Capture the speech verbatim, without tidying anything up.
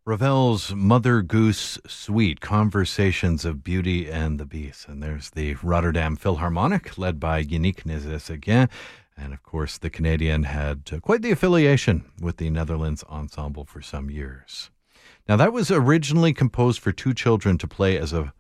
Ravel's Mother Goose Suite, Conversations of Beauty and the Beast. And there's the Rotterdam Philharmonic, led by Yannick Nézet-Séguin. And of course, the Canadian had uh, quite the affiliation with the Netherlands Ensemble for some years. Now, that was originally composed for two children to play as a